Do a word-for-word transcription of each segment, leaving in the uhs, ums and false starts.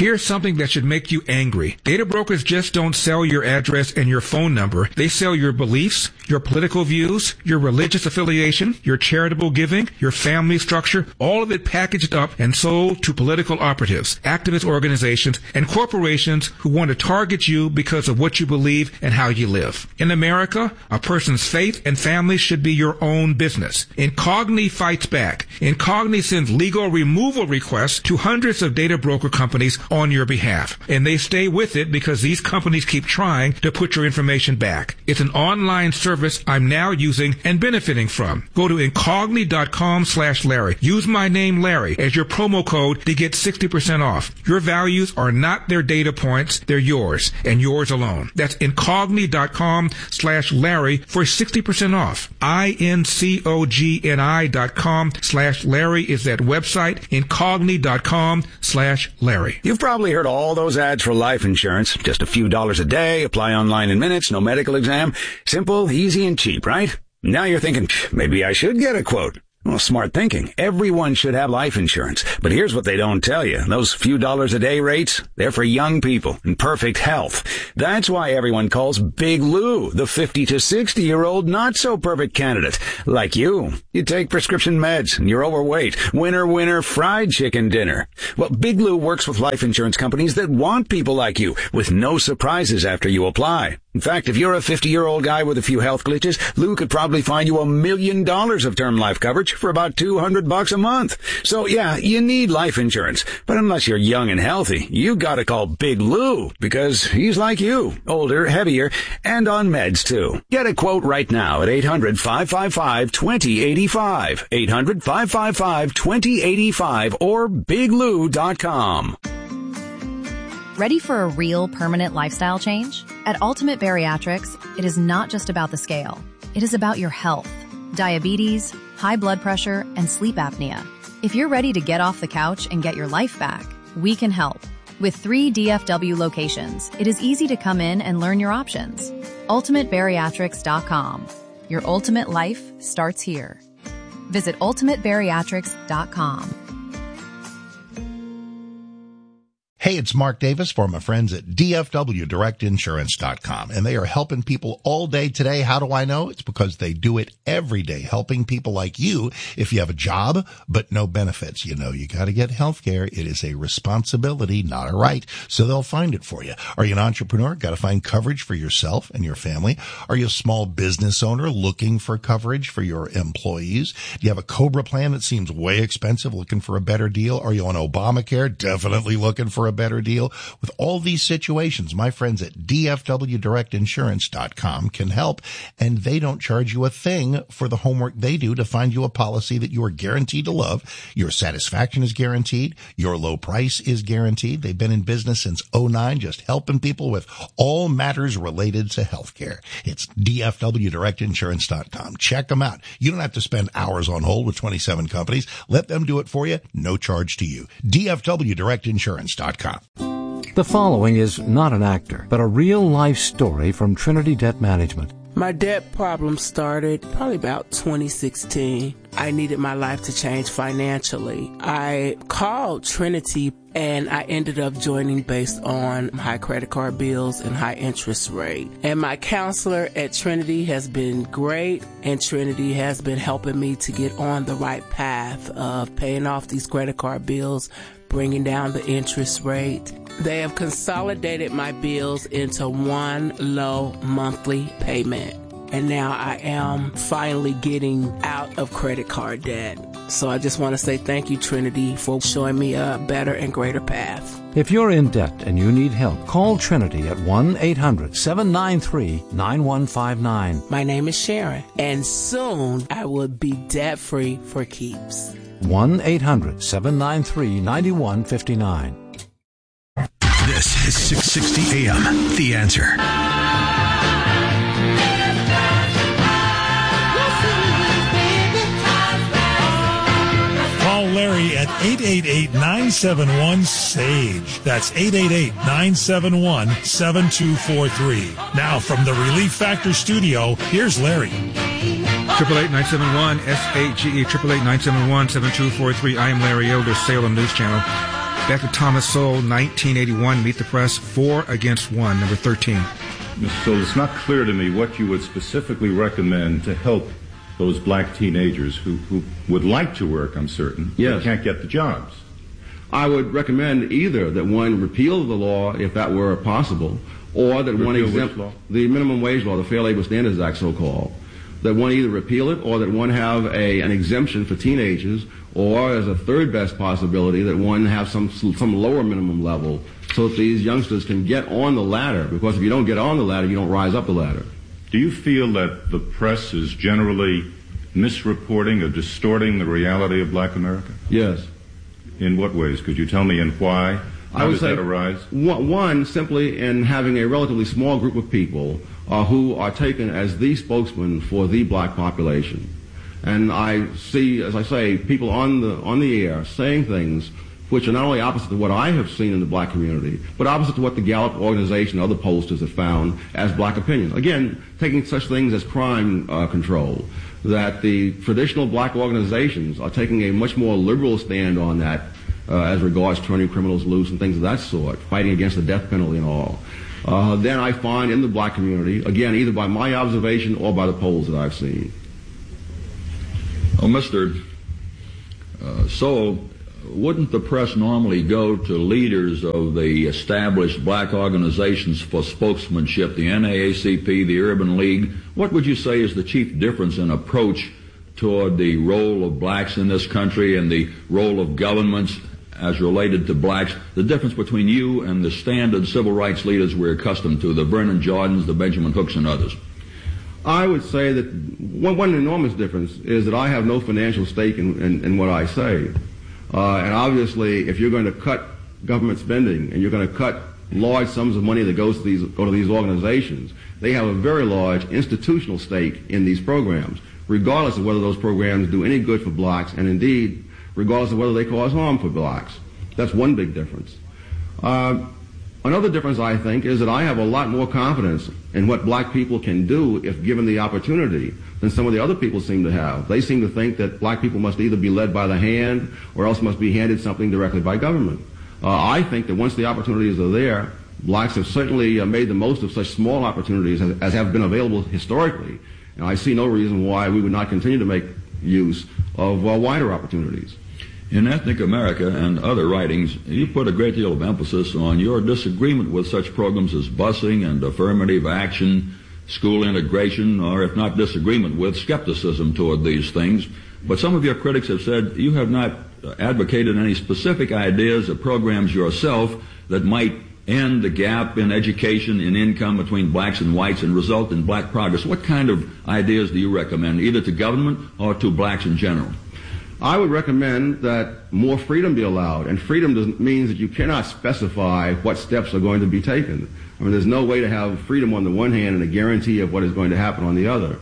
Here's something that should make you angry. Data brokers just don't sell your address and your phone number. They sell your beliefs, your political views, your religious affiliation, your charitable giving, your family structure, all of it packaged up and sold to political operatives, activist organizations, and corporations who want to target you because of what you believe and how you live. In America, a person's faith and family should be your own business. Incogni fights back. Incogni sends legal removal requests to hundreds of data broker companies on your behalf. And they stay with it because these companies keep trying to put your information back. It's an online service I'm now using and benefiting from. Go to incogni.com slash Larry. Use my name Larry as your promo code to get sixty percent off. Your values are not their data points. They're yours and yours alone. That's incogni.com slash Larry for sixty percent off. I-N-C-O-G-N-I dot com slash Larry is that website. Incogni.com slash Larry. You've probably heard all those ads for life insurance. Just a few dollars a day, apply online in minutes, no medical exam. Simple, easy, and cheap, right? Now you're thinking, maybe I should get a quote. Well, smart thinking. Everyone should have life insurance. But here's what they don't tell you. Those few dollars a day rates, they're for young people in perfect health. That's why everyone calls Big Lou the fifty to sixty year old not so perfect candidate. Like you. You take prescription meds and you're overweight. Winner, winner, fried chicken dinner. Well, Big Lou works with life insurance companies that want people like you with no surprises after you apply. In fact, if you're a fifty year old guy with a few health glitches, Lou could probably find you a million dollars of term life coverage for about two hundred bucks a month. So yeah, you need life insurance. But unless you're young and healthy, you gotta call Big Lou because he's like you, older, heavier, and on meds too. Get a quote right now at eight hundred, five five five, two zero eight five, eight hundred, five five five, two zero eight five or big lou dot com. Ready for a real permanent lifestyle change? At Ultimate Bariatrics, it is not just about the scale. It is about your health, diabetes, high blood pressure, and sleep apnea. If you're ready to get off the couch and get your life back, we can help. With three D F W locations, it is easy to come in and learn your options. ultimate bariatrics dot com. Your ultimate life starts here. Visit ultimate bariatrics dot com. Hey, it's Mark Davis for my friends at D F W Direct Insurance dot com, and they are helping people all day today. How do I know? It's because they do it every day, helping people like you. If you have a job but no benefits, you know you got to get health care. It is a responsibility, not a right, so they'll find it for you. Are you an entrepreneur? Got to find coverage for yourself and your family. Are you a small business owner looking for coverage for your employees? Do you have a COBRA plan that seems way expensive, looking for a better deal? Are you on Obamacare? Definitely looking for a better deal. With all these situations, my friends at D F W Direct Insurance dot com can help, and they don't charge you a thing for the homework they do to find you a policy that you are guaranteed to love. Your satisfaction is guaranteed. Your low price is guaranteed. They've been in business since oh nine, just helping people with all matters related to healthcare. It's D F W Direct Insurance dot com. Check them out. You don't have to spend hours on hold with twenty-seven companies. Let them do it for you. No charge to you. D F W Direct Insurance dot com. The following is not an actor, but a real-life story from Trinity Debt Management. My debt problem started probably about twenty sixteen. I needed my life to change financially. I called Trinity and I ended up joining based on high credit card bills and high interest rate. And my counselor at Trinity has been great, and Trinity has been helping me to get on the right path of paying off these credit card bills, bringing down the interest rate. They have consolidated my bills into one low monthly payment. And now I am finally getting out of credit card debt. So I just want to say thank you, Trinity, for showing me a better and greater path. If you're in debt and you need help, call Trinity at one eight hundred, seven nine three, nine one five nine. My name is Sharon, and soon I will be debt-free for keeps. one eight hundred, seven nine three, nine one five nine. This is six sixty A M, The Answer. Call Larry at eight eight eight, nine seven one, S A G E. That's eight eight eight, nine seven one, seven two four three. Now from the Relief Factor studio, here's Larry. Triple eight nine seven one S A G E, triple eight nine seven one seven two four three. I am Larry Elder, Salem News Channel. Back to Thomas Sowell, nineteen eighty-one, Meet the Press, four against one, number thirteen. Mister Sowell, it's not clear to me what you would specifically recommend to help those black teenagers who, who would like to work, I'm certain, yes, but can't get the jobs. I would recommend either that one repeal the law, if that were possible, or that repeal one exempt the minimum wage law, the Fair Labor Standards Act, so-called, that one either repeal it or that one have a, an exemption for teenagers, or as a third best possibility, that one have some some lower minimum level so that these youngsters can get on the ladder, because if you don't get on the ladder, you don't rise up the ladder. Do you feel that the press is generally misreporting or distorting the reality of black America? Yes. In what ways? Could you tell me and why? How I would does say that arise? One, simply in having a relatively small group of people uh, who are taken as the spokesman for the black population. And I see, as I say, people on the on the air saying things which are not only opposite to what I have seen in the black community, but opposite to what the Gallup organization and other pollsters have found as black opinion. Again, taking such things as crime uh, control, that the traditional black organizations are taking a much more liberal stand on that uh, as regards turning criminals loose and things of that sort, fighting against the death penalty and all. Uh, then I find in the black community, again, either by my observation or by the polls that I've seen. Oh, Mister Uh, Sowell, wouldn't the press normally go to leaders of the established black organizations for spokesmanship, the N double A C P, the Urban League? What would you say is the chief difference in approach toward the role of blacks in this country and the role of governments as related to blacks, the difference between you and the standard civil rights leaders we're accustomed to, the Vernon Jordans, the Benjamin Hooks, and others? I would say that one, one enormous difference is that I have no financial stake in, in, in what I say. Uh, and obviously, if you're going to cut government spending and you're going to cut large sums of money that goes to these, go to these organizations, they have a very large institutional stake in these programs, regardless of whether those programs do any good for blacks, and indeed, regardless of whether they cause harm for blacks. That's one big difference. Uh, another difference, I think, is that I have a lot more confidence in what black people can do if given the opportunity than some of the other people seem to have. They seem to think that black people must either be led by the hand or else must be handed something directly by government. Uh, I think that once the opportunities are there, blacks have certainly uh, made the most of such small opportunities as, as have been available historically. And I see no reason why we would not continue to make use of uh, wider opportunities. In Ethnic America and other writings, you put a great deal of emphasis on your disagreement with such programs as busing and affirmative action, school integration, or if not disagreement with, skepticism toward these things. But some of your critics have said you have not advocated any specific ideas or programs yourself that might end the gap in education and income between blacks and whites and result in black progress. What kind of ideas do you recommend, either to government or to blacks in general? I would recommend that more freedom be allowed, and freedom does, means that you cannot specify what steps are going to be taken. I mean, there's no way to have freedom on the one hand and a guarantee of what is going to happen on the other.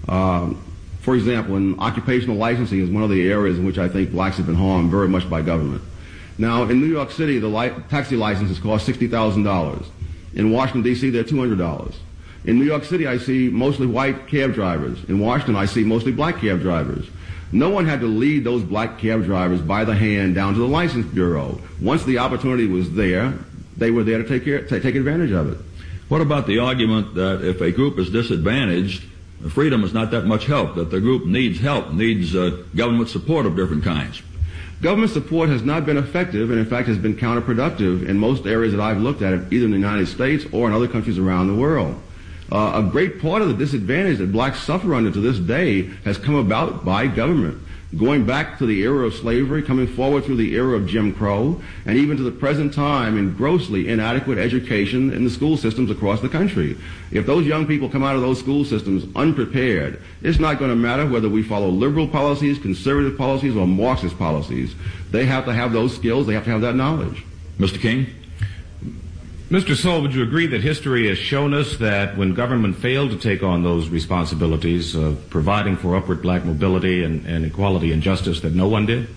Um, for example, in occupational licensing is one of the areas in which I think blacks have been harmed very much by government. Now, in New York City, the li- taxi licenses cost sixty thousand dollars. In Washington, D C, they're two hundred dollars. In New York City, I see mostly white cab drivers. In Washington, I see mostly black cab drivers. No one had to lead those black cab drivers by the hand down to the license bureau. Once the opportunity was there, they were there to take care, to take advantage of it. What about the argument that if a group is disadvantaged, freedom is not that much help, that the group needs help, needs uh, government support of different kinds? Government support has not been effective and, in fact, has been counterproductive in most areas that I've looked at, either in the United States or in other countries around the world. Uh, a great part of the disadvantage that blacks suffer under to this day has come about by government. Going back to the era of slavery, coming forward through the era of Jim Crow, and even to the present time in grossly inadequate education in the school systems across the country. If those young people come out of those school systems unprepared, it's not going to matter whether we follow liberal policies, conservative policies, or Marxist policies. They have to have those skills. They have to have that knowledge. Mister King? Mister Sowell, would you agree that history has shown us that when government failed to take on those responsibilities of providing for upward black mobility and, and equality and justice, that no one did?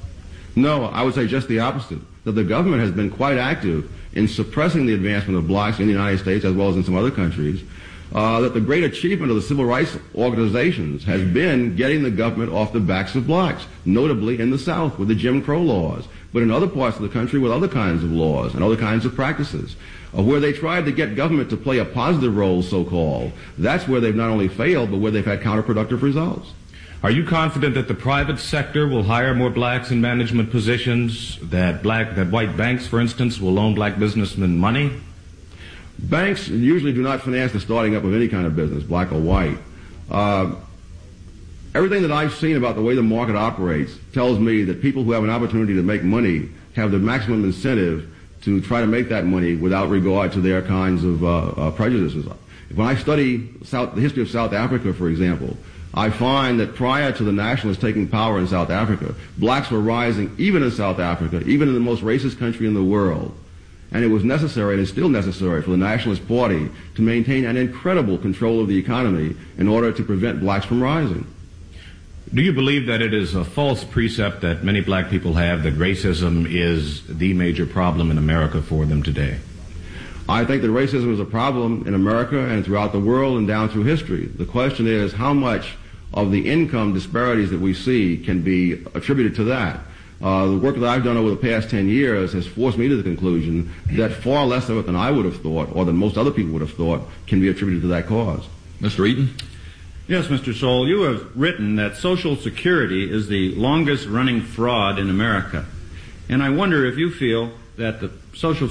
No, I would say just the opposite, that the government has been quite active in suppressing the advancement of blacks in the United States as well as in some other countries, uh, that the great achievement of the civil rights organizations has been getting the government off the backs of blacks, notably in the South with the Jim Crow laws. but in other parts of the country with other kinds of laws and other kinds of practices. Uh, where they tried to get government to play a positive role, so-called, that's where they've not only failed, but where they've had counterproductive results. Are you confident that the private sector will hire more blacks in management positions, that black, that white banks, for instance, will loan black businessmen money? Banks usually do not finance the starting up of any kind of business, black or white. Uh, everything that I've seen about the way the market operates tells me that people who have an opportunity to make money have the maximum incentive to try to make that money without regard to their kinds of uh, uh, prejudices. When I study South, the history of South Africa, for example, I find that prior to the nationalists taking power in South Africa, blacks were rising even in South Africa, even in the most racist country in the world. And it was necessary, and is still necessary, for the Nationalist Party to maintain an incredible control of the economy in order to prevent blacks from rising. Do you believe that it is a false precept that many black people have that racism is the major problem in America for them today? I think that racism is a problem in America and throughout the world and down through history. The question is how much of the income disparities that we see can be attributed to that. Uh, the work that I've done over the past ten years has forced me to the conclusion that far less of it than I would have thought, or than most other people would have thought, can be attributed to that cause. Mister Eaton? Yes, Mister Soule, you have written that Social Security is the longest running fraud in America. And I wonder if you feel that the Social